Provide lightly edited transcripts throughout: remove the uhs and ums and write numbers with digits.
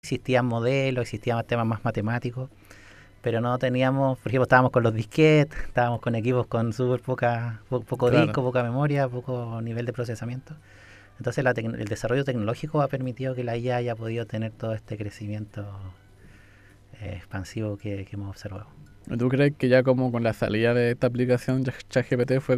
existían modelos, existían temas más matemáticos, pero no teníamos, por ejemplo, estábamos con los disquetes, estábamos con equipos con súper poco Claro. disco, poca memoria, poco nivel de procesamiento. Entonces el desarrollo tecnológico ha permitido que la IA haya podido tener todo este crecimiento expansivo que hemos observado. ¿Tú crees que ya como con la salida de esta aplicación ChatGPT fue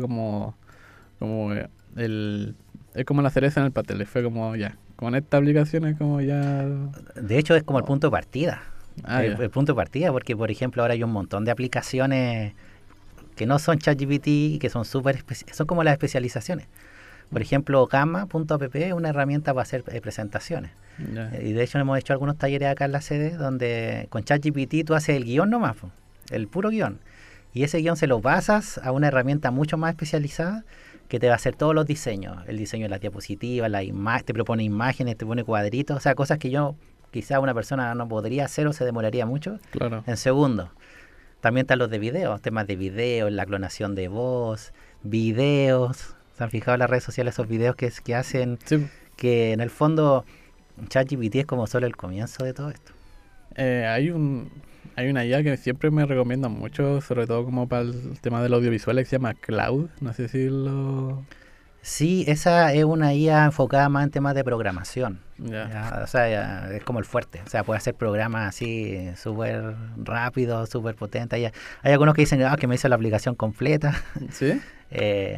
como el... Es como la cereza en el pastel, fue como ya, con esta aplicación es como ya... De hecho, es como el Oh, punto de partida. ya, El punto de partida, porque por ejemplo ahora hay un montón de aplicaciones que no son ChatGPT y que son son como las especializaciones. Por ejemplo, Gamma.app es una herramienta para hacer presentaciones. ya, Y de hecho hemos hecho algunos talleres acá en la sede donde con ChatGPT tú haces el guión nomás, el puro guión. Y ese guión se lo pasas a una herramienta mucho más especializada que te va a hacer todos los diseños. El diseño de la diapositiva, te propone imágenes, te pone cuadritos, o sea, cosas que quizá una persona no podría hacer o se demoraría mucho claro. en segundos. También están los de video, temas de video, la clonación de voz, videos. ¿Se han fijado en las redes sociales esos videos que hacen? Sí, Que en el fondo ChatGPT es como solo el comienzo de todo esto. hay hay una IA que siempre me recomiendan mucho, sobre todo como para el tema del audiovisual, que se llama Cloud. No sé si lo... Sí, esa es una IA enfocada más en temas de programación. Ya, ¿Ya? O sea, es como el fuerte. O sea, puede hacer programas así súper rápidos, súper potentes. Hay algunos que dicen que me hizo la aplicación completa. ¿sí? eh,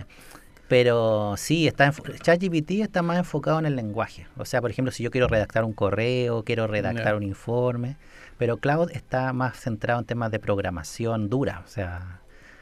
pero sí, ChatGPT está más enfocado en el lenguaje. O sea, por ejemplo, si yo quiero redactar un correo, quiero redactar Ya. un informe. Pero Cloud está más centrado en temas de programación dura. O sea,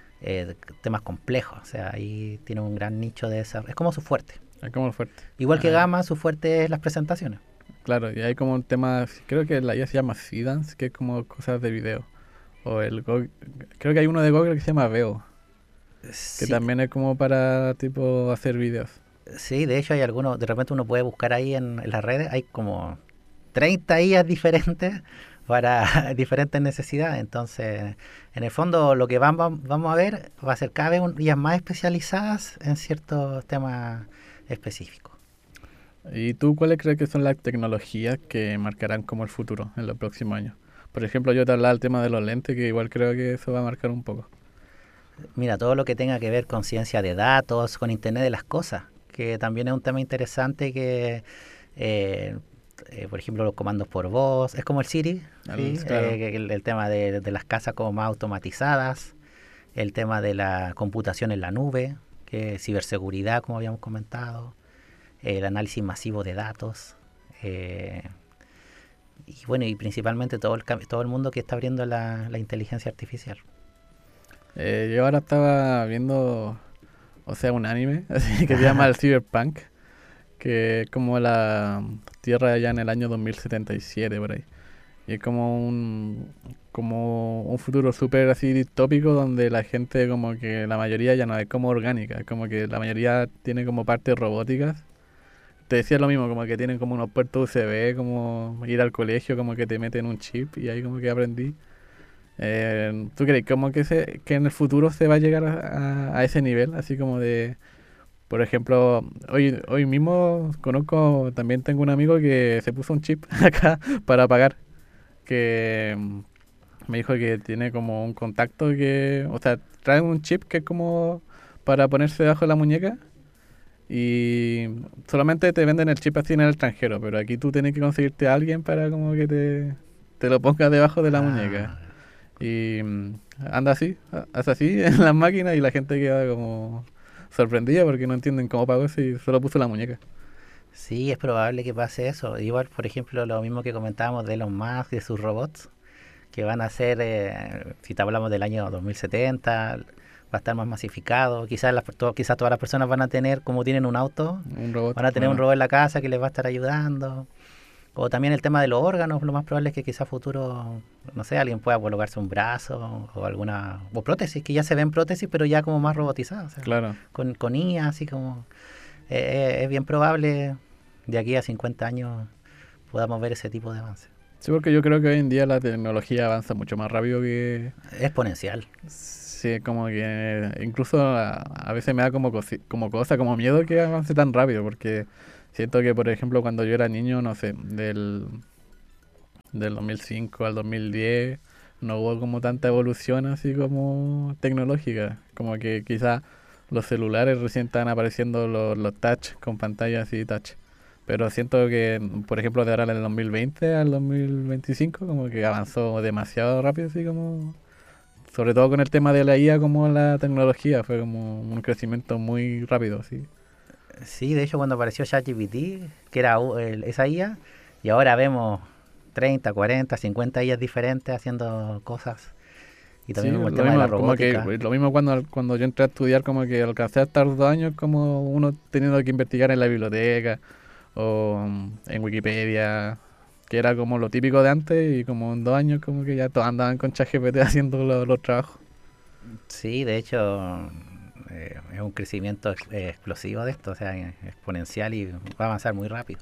temas complejos. O sea, ahí tiene un gran nicho de desarrollo. Es como su fuerte. Es como el fuerte. Igual que Ah, ya. Gamma, su fuerte es las presentaciones. Claro, y hay como un tema, creo que la IA se llama Seedance, que es como cosas de video. O creo que hay uno de Google que se llama Veo, que Sí, también es como para tipo hacer videos. sí, de hecho hay algunos, de repente uno puede buscar ahí en las redes, hay como 30 IAs diferentes para diferentes necesidades. Entonces, en el fondo lo que vamos a ver va a ser cada vez IAs más especializadas en ciertos temas específicos. ¿Y tú cuáles crees que son las tecnologías que marcarán como el futuro en los próximos años? Por ejemplo, yo te hablaba del tema de los lentes, que igual creo que eso va a marcar un poco. Mira, todo lo que tenga que ver con ciencia de datos, con Internet de las cosas, que también es un tema interesante eh, por ejemplo, los comandos por voz, es como el Siri, ¿sí? Claro, El tema de las casas como más automatizadas, el tema de la computación en la nube, que es ciberseguridad, como habíamos comentado, el análisis masivo de datos, eh, y bueno, y principalmente todo el mundo que está abriendo la inteligencia artificial. yo ahora estaba viendo, o sea, un anime así que se llama Ajá. el Cyberpunk, que es como la Tierra ya en el año 2077 por ahí. Y es como un futuro súper así distópico donde la gente como que la mayoría ya no es como orgánica, es como que la mayoría tiene como partes robóticas. Te decía lo mismo, como que tienen como unos puertos USB, como ir al colegio, como que te meten un chip y ahí como que aprendí. ¿Tú crees como que en el futuro se va a llegar a ese nivel? Así como de, por ejemplo, hoy mismo conozco, también tengo un amigo que se puso un chip acá para pagar, que me dijo que tiene como un contacto que, o sea, trae un chip que es como para ponerse debajo de la muñeca y solamente te venden el chip así en el extranjero, pero aquí tú tienes que conseguirte a alguien para como que te lo pongas debajo de la muñeca. Ah, Y anda así, hace así en las máquinas y la gente queda como sorprendida porque no entienden cómo pagó eso y solo puso la muñeca. sí, es probable que pase eso. Igual, por ejemplo, lo mismo que comentábamos de Elon Musk, de sus robots, que van a ser, si te hablamos del año 2070, va a estar más masificado. Quizás todas las personas van a tener, como tienen un auto, Un robot, van a tener un claro. robot en la casa que les va a estar ayudando. O también el tema de los órganos, lo más probable es que quizás futuro, no sé, alguien pueda colocarse un brazo o prótesis, que ya se ven prótesis, pero ya como más robotizadas, o sea, Claro. con IA, así como es bien probable de aquí a 50 años podamos ver ese tipo de avance. Sí, porque yo creo que hoy en día la tecnología avanza mucho más rápido que... Exponencial. Sí, como que incluso a veces me da como cosa, como miedo que avance tan rápido, porque siento que, por ejemplo, cuando yo era niño, no sé, del 2005 al 2010 no hubo como tanta evolución así como tecnológica. Como que quizás los celulares recién estaban apareciendo los touch con pantallas así touch. Pero siento que, por ejemplo, de ahora del 2020 al 2025 como que avanzó demasiado rápido, así como... Sobre todo con el tema de la IA como la tecnología, fue como un crecimiento muy rápido, así. Sí, de hecho cuando apareció ChatGPT, que era esa IA, y ahora vemos 30, 40, 50 IAs diferentes haciendo cosas. Y Sí, también vemos el lo tema de la mismo, como que robótica. lo mismo cuando yo entré a estudiar, como que alcancé a estar 2 años como uno teniendo que investigar en la biblioteca o en Wikipedia, que era como lo típico de antes y como en 2 años como que ya todos andaban con ChatGPT haciendo los trabajos. Sí, de hecho es un crecimiento explosivo de esto, o sea, exponencial y va a avanzar muy rápido.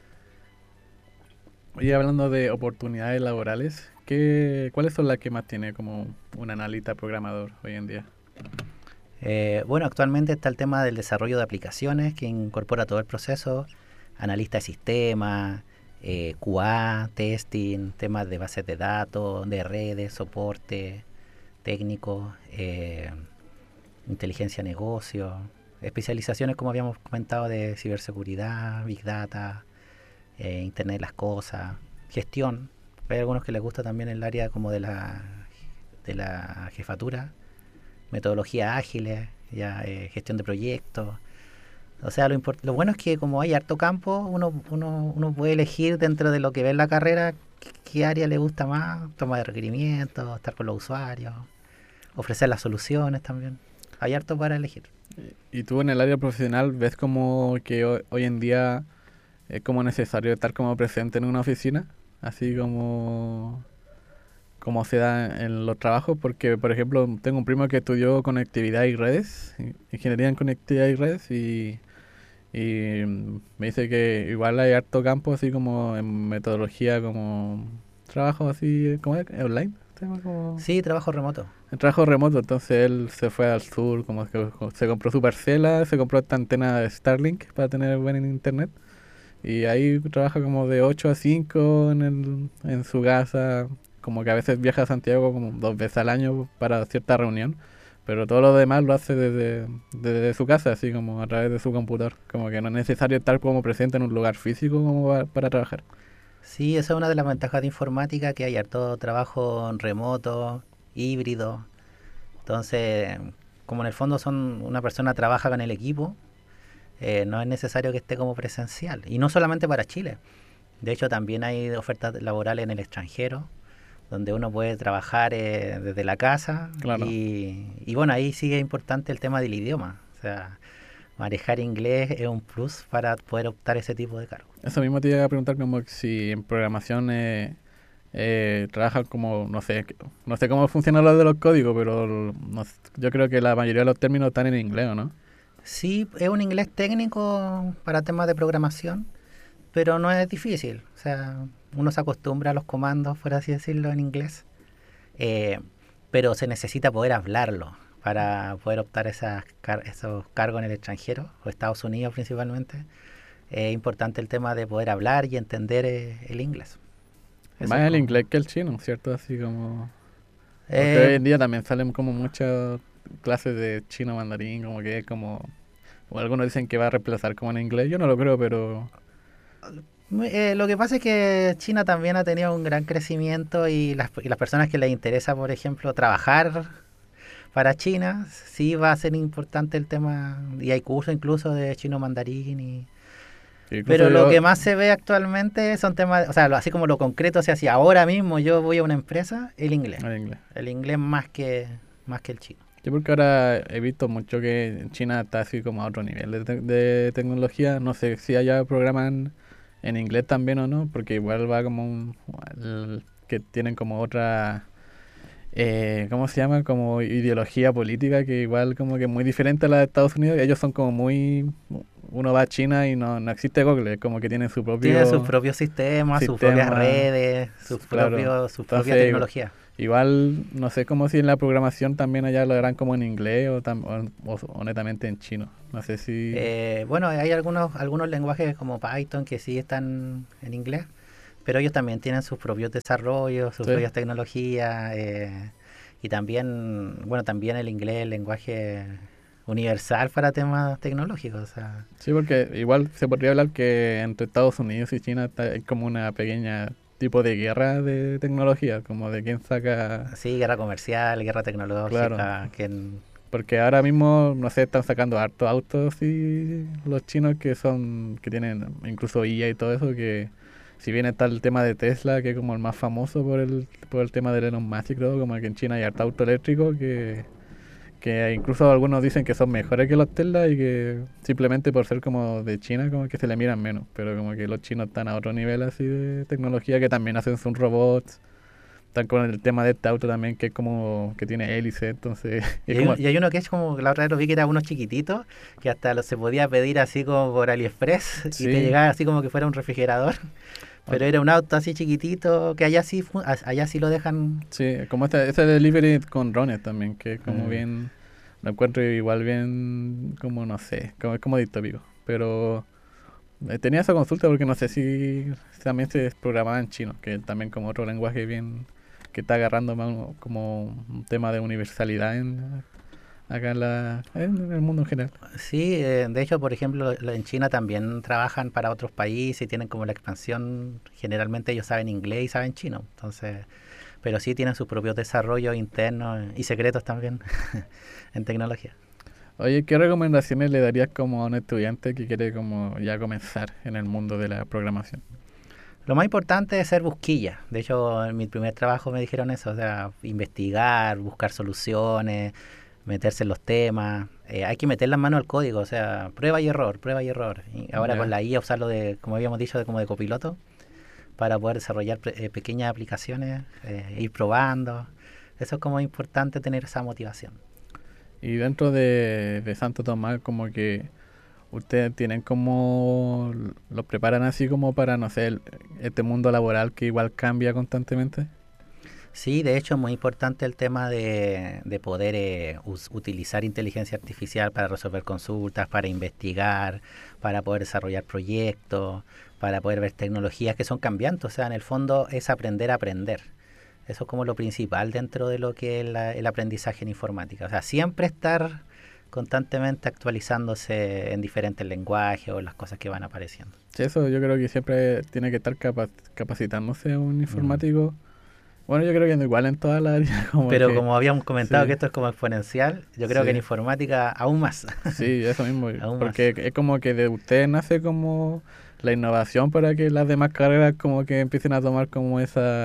Oye, hablando de oportunidades laborales, ¿cuáles son las que más tiene como un analista programador hoy en día? Bueno, actualmente está el tema del desarrollo de aplicaciones que incorpora todo el proceso, analista de sistemas, QA, testing, temas de bases de datos, de redes, soporte técnico, inteligencia de negocio, especializaciones como habíamos comentado de ciberseguridad, big data, internet de las cosas, gestión. Hay algunos que les gusta también el área como de la jefatura, metodologías ágiles, ya, gestión de proyectos. O sea, lo bueno es que como hay harto campo, uno puede elegir dentro de lo que ve en la carrera qué área le gusta más, toma de requerimientos, estar con los usuarios, ofrecer las soluciones también. Hay harto para elegir. ¿Y tú en el área profesional ves como que hoy en día es como necesario estar como presente en una oficina? Así como se da en los trabajos, porque por ejemplo tengo un primo que estudió conectividad y redes, ingeniería en conectividad y redes, y me dice que igual hay harto campo así como en metodología, como trabajo así, ¿cómo es? Online, se llama como... Sí, trabajo remoto. En trabajo remoto, entonces él se fue al sur, como que se compró su parcela, se compró esta antena de Starlink para tener buen internet. Y ahí trabaja como de 8 a 5 en su casa, como que a veces viaja a Santiago como 2 veces al año para cierta reunión, pero todo lo demás lo hace desde su casa, así como a través de su computador, como que no es necesario estar como presente en un lugar físico como para trabajar. Sí, esa es una de las ventajas de informática, que hay harto trabajo remoto, híbrido. Entonces, como en el fondo una persona trabaja con el equipo, no es necesario que esté como presencial. Y no solamente para Chile. De hecho, también hay ofertas laborales en el extranjero, donde uno puede trabajar desde la casa. Claro. Y bueno, ahí sí es importante el tema del idioma. O sea, manejar inglés es un plus para poder optar ese tipo de cargo. Eso mismo te iba a preguntar como si en programación trabajan como, no sé cómo funciona lo de los códigos, pero yo creo que la mayoría de los términos están en inglés, ¿o no? Sí, es un inglés técnico para temas de programación, pero no es difícil. O sea, uno se acostumbra a los comandos, por así decirlo, en inglés. Eh, pero se necesita poder hablarlo para poder optar esos cargos en el extranjero, o Estados Unidos principalmente. Es importante el tema de poder hablar y entender el inglés. Eso Más es el como... inglés que el chino, ¿cierto? Así como... Porque Eh, hoy en día también salen como muchas clases de chino mandarín, como que es como... O algunos dicen que va a reemplazar como en inglés. Yo no lo creo, pero... lo que pasa es que China también ha tenido un gran crecimiento y las personas que les interesa, por ejemplo, trabajar para China, sí va a ser importante el tema, y hay cursos incluso de chino mandarín. Incluso Pero lo yo... que más se ve actualmente son temas, o sea, así como lo concreto, o sea, si ahora mismo yo voy a una empresa, el inglés. En inglés. El inglés más que el chino. Yo porque ahora he visto mucho que en China está así como a otro nivel de tecnología. No sé si allá programan en inglés también o no, porque igual va como que tienen como otra, ¿cómo se llama? Como ideología política que igual como que muy diferente a la de Estados Unidos. Ellos son como muy... Uno va a China y no existe Google, es como que tienen su Tiene sus propio propios sistemas, sus propias sistema. redes, Claro. sus propias Entonces, tecnologías. igual, no sé cómo si en la programación también allá lo harán como en inglés o netamente en chino. No sé si... Bueno, hay algunos lenguajes como Python que sí están en inglés, Pero ellos también tienen sus propios desarrollos, sus Sí. propias tecnologías, y también, bueno, también el inglés, el lenguaje universal para temas tecnológicos. O sea, Sí, porque igual se podría hablar que entre Estados Unidos y China hay como una pequeña tipo de guerra de tecnología, como de quién saca, sí, guerra comercial, guerra claro, tecnológica, porque ahora mismo, no sé, están sacando hartos autos y los chinos que tienen incluso IA y todo eso, que si bien está el tema de Tesla, que es como el más famoso por el tema de Elon Musk y todo, como que en China hay harto auto eléctrico que incluso algunos dicen que son mejores que los Tesla y que simplemente por ser como de China como que se le miran menos, pero como que los chinos están a otro nivel así de tecnología que también hacen sus robots, están con el tema de este auto también que es como que tiene hélice, entonces es como y hay uno que es como, la otra vez lo vi que era uno chiquitito, que hasta se podía pedir así como por AliExpress y te sí, llegaba así como que fuera un refrigerador, pero era un auto así chiquitito que allá sí, allá sí lo dejan. sí, como este delivery con drones también, que es como mm, bien, lo encuentro igual bien, como no sé, como, es como distópico. Pero tenía esa consulta porque no sé si también se programaba en chino, que también como otro lenguaje bien, que está agarrando más como un tema de universalidad acá en el mundo en general. Sí, de hecho, por ejemplo, en China también trabajan para otros países y tienen como la expansión, generalmente ellos saben inglés y saben chino, entonces, pero sí tienen sus propios desarrollos internos y secretos también en tecnología. Oye, ¿qué recomendaciones le darías como a un estudiante que quiere como ya comenzar en el mundo de la programación? Lo más importante es ser busquilla. De hecho, en mi primer trabajo me dijeron eso, o sea, investigar, buscar soluciones, meterse en los temas. Hay que meter las manos al código, o sea, prueba y error, prueba y error. Y ahora con Ya. la IA usarlo de, como habíamos dicho, de como de copiloto para poder desarrollar pequeñas aplicaciones, ir probando. Eso es como importante tener esa motivación. Y dentro de Santo Tomás, como que ustedes tienen como, los preparan así como para, no sé, este mundo laboral que igual cambia constantemente. Sí, de hecho es muy importante el tema de poder utilizar inteligencia artificial para resolver consultas, para investigar, para poder desarrollar proyectos, para poder ver tecnologías que son cambiantes. O sea, en el fondo es aprender a aprender. Eso es como lo principal dentro de lo que es el aprendizaje en informática. O sea, siempre estar constantemente actualizándose en diferentes lenguajes o las cosas que van apareciendo. Sí, eso yo creo que siempre tiene que estar capacitándose un Mm. informático. Bueno, yo creo que igual en todas las áreas, como Pero que como habíamos comentado que sí, esto es como exponencial, yo creo que en sí, informática aún más. sí, eso mismo. Aún más. Porque es como que de usted nace como la innovación para que las demás carreras como que empiecen a tomar como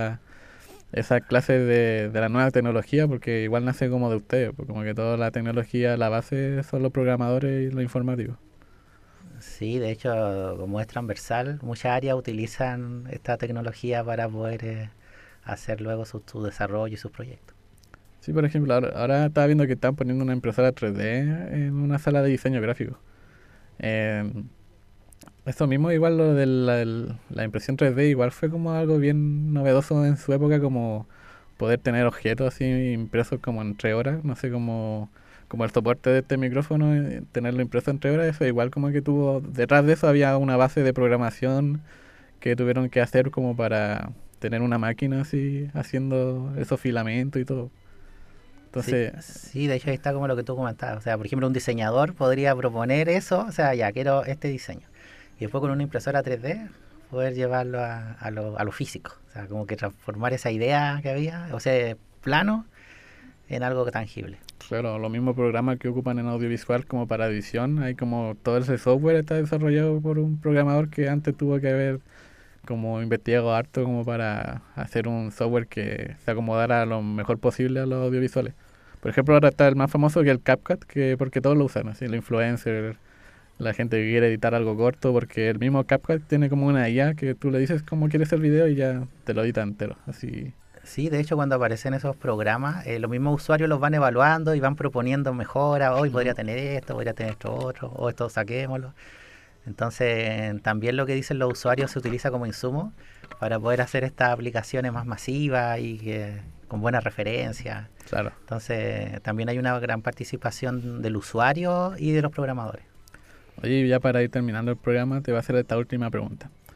esa clase de la nueva tecnología, porque igual nace como de ustedes, pues como que toda la tecnología, la base son los programadores y los informáticos. Sí, de hecho, como es transversal, muchas áreas utilizan esta tecnología para poder hacer luego su desarrollo y sus proyectos. Sí, por ejemplo, ahora estaba viendo que están poniendo una impresora 3D en una sala de diseño gráfico. Eh, Esto mismo, igual lo de la impresión 3D, igual fue como algo bien novedoso en su época, como poder tener objetos así impresos como en 3 horas, no sé, como el soporte de este micrófono, tenerlo impreso en 3 horas, eso igual como que tuvo, detrás de eso había una base de programación que tuvieron que hacer como para tener una máquina así haciendo esos filamentos y todo. Sí, Entonces, sí, de hecho ahí está como lo que tú comentabas. O sea, por ejemplo, un diseñador podría proponer eso, o sea, ya quiero este diseño. Y después con una impresora 3D poder llevarlo a lo físico. O sea, como que transformar esa idea que había, o sea, plano, en algo tangible. claro, los mismos programas que ocupan en audiovisual como para edición, hay como todo ese software está desarrollado por un programador que antes tuvo que haber como investigado harto como para hacer un software que se acomodara lo mejor posible a los audiovisuales. Por ejemplo, ahora está el más famoso que el CapCut, que porque todos lo usan, así, los influencers, la gente que quiere editar algo corto, porque el mismo CapCut tiene como una IA que tú le dices cómo quieres el video y ya te lo edita entero, así. Sí, de hecho cuando aparecen esos programas, los mismos usuarios los van evaluando y van proponiendo mejoras. Hoy podría Ujú. tener esto, podría tener esto otro, o esto saquémoslo. Entonces, también lo que dicen los usuarios se utiliza como insumo para poder hacer estas aplicaciones más masivas y con buenas referencias. Claro. Entonces, también hay una gran participación del usuario y de los programadores. Oye, y ya para ir terminando el programa, te voy a hacer esta última pregunta.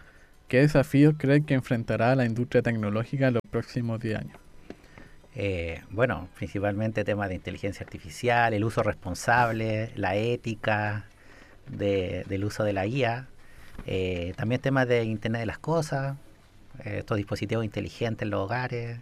¿qué desafíos cree que enfrentará la industria tecnológica en los próximos 10 años? Bueno, principalmente temas de inteligencia artificial, el uso responsable, la ética del uso de la IA, también temas de Internet de las cosas, estos dispositivos inteligentes en los hogares,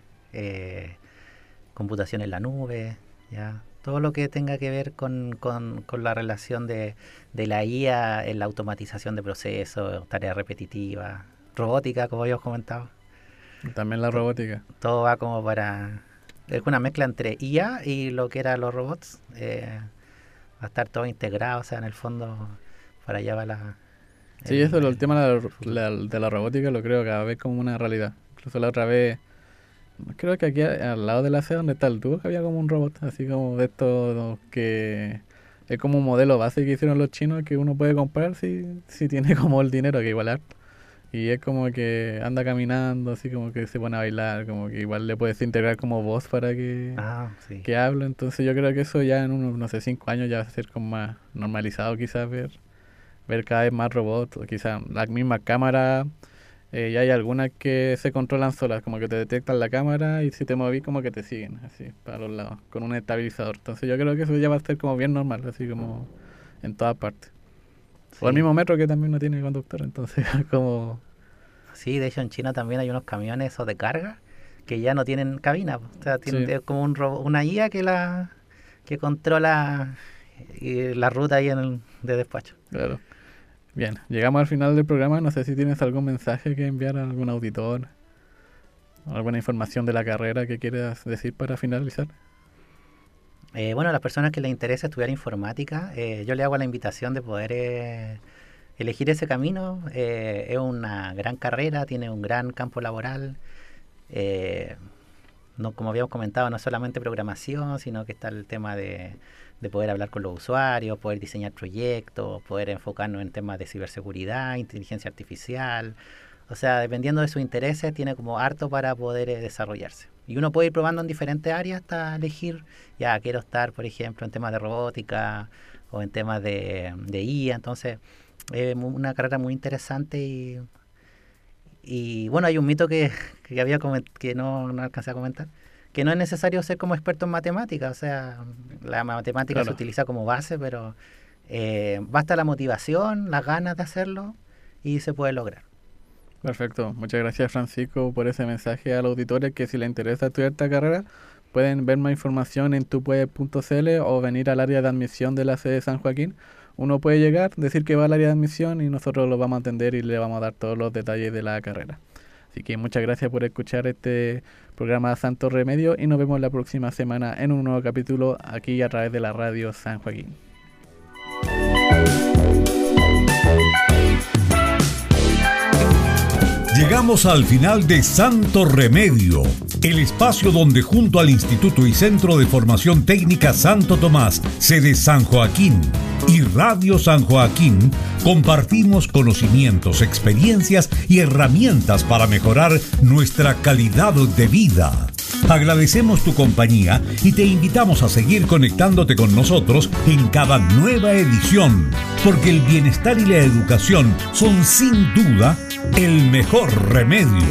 computación en la nube, ¿ya? Todo lo que tenga que ver con la relación de la IA en la automatización de procesos, tareas repetitivas, robótica, como habíamos comentado. También la robótica. Todo va como para... Es una mezcla entre IA y lo que eran los robots. Va a estar todo integrado, o sea, en el fondo, para allá va la... Sí, eso, el tema de la robótica lo creo cada vez como una realidad. Incluso la otra vez... Creo que aquí al lado de la sede donde está el tubo que había como un robot, así como de estos que es como un modelo base que hicieron los chinos que uno puede comprar si tiene como el dinero, que igual harto. Y es como que anda caminando, así como que se pone a bailar, como que igual le puedes integrar como voz para que hable. Entonces yo creo que eso ya en unos, no sé, 5 años ya va a ser como más normalizado quizás ver cada vez más robots, o quizás la misma cámara. Ya hay algunas que se controlan solas, como que te detectan la cámara y si te movís como que te siguen, así, para los lados, con un estabilizador. Entonces yo creo que eso ya va a ser como bien normal, así como en todas partes. Sí. O el mismo metro que también no tiene conductor, entonces como... Sí, de hecho en China también hay unos camiones esos de carga que ya no tienen cabina, o sea, tienen como una IA que controla la ruta ahí de despacho. Claro. Bien, llegamos al final del programa. No sé si tienes algún mensaje que enviar a algún auditor, alguna información de la carrera que quieras decir para finalizar. Bueno, a las personas que les interesa estudiar informática, yo le hago la invitación de poder elegir ese camino. Es una gran carrera, tiene un gran campo laboral. No, como habíamos comentado, no es solamente programación, sino que está el tema de poder hablar con los usuarios, poder diseñar proyectos, poder enfocarnos en temas de ciberseguridad, inteligencia artificial. O sea, dependiendo de sus intereses, tiene como harto para poder desarrollarse. Y uno puede ir probando en diferentes áreas hasta elegir, ya quiero estar, por ejemplo, en temas de robótica o en temas de IA. Entonces, es una carrera muy interesante y bueno, hay un mito que no alcancé a comentar, que no es necesario ser como experto en matemáticas, o sea, la matemática se utiliza como base, pero basta la motivación, las ganas de hacerlo y se puede lograr. Perfecto, muchas gracias Francisco por ese mensaje a los auditores que si les interesa estudiar esta carrera pueden ver más información en tupuedes.cl o venir al área de admisión de la sede de San Joaquín. Uno puede llegar, decir que va al área de admisión y nosotros lo vamos a atender y le vamos a dar todos los detalles de la carrera. Así que muchas gracias por escuchar este programa Santo Remedio y nos vemos la próxima semana en un nuevo capítulo aquí a través de la radio San Joaquín. Llegamos al final de Santo Remedio, el espacio donde junto al Instituto y Centro de Formación Técnica Santo Tomás, sede San Joaquín, y Radio San Joaquín, compartimos conocimientos, experiencias y herramientas para mejorar nuestra calidad de vida. Agradecemos tu compañía y te invitamos a seguir conectándote con nosotros en cada nueva edición, porque el bienestar y la educación son sin duda el mejor remedio.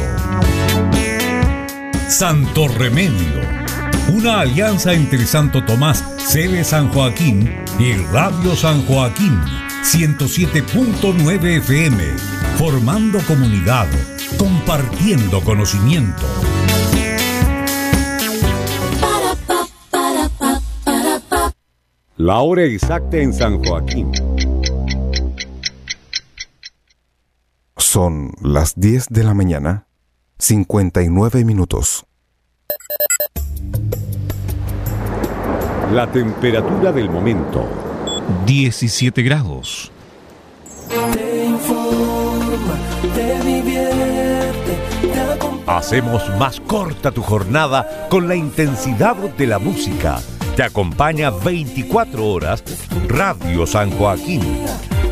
Santo Remedio, una alianza entre Santo Tomás, sede San Joaquín, y Radio San Joaquín, 107.9 FM, formando comunidad, compartiendo conocimiento. La hora exacta en San Joaquín. Son las 10 de la mañana, 59 minutos. La temperatura del momento. 17 grados. Te informa, te divierte, te acompaña. Hacemos más corta tu jornada con la intensidad de la música. Te acompaña 24 horas Radio San Joaquín.